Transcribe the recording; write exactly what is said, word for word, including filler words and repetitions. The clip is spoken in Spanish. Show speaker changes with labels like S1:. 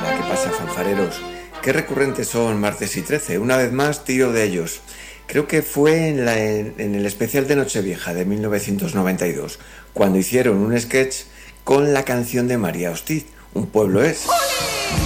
S1: Hola, ¿qué pasa, fanfareros? Qué recurrentes son martes y trece. Una vez más tiro de ellos. Creo que fue en, la, en, en el especial de Nochevieja de mil novecientos noventa y dos, cuando hicieron un sketch con la canción de María Hostiz, Un pueblo es.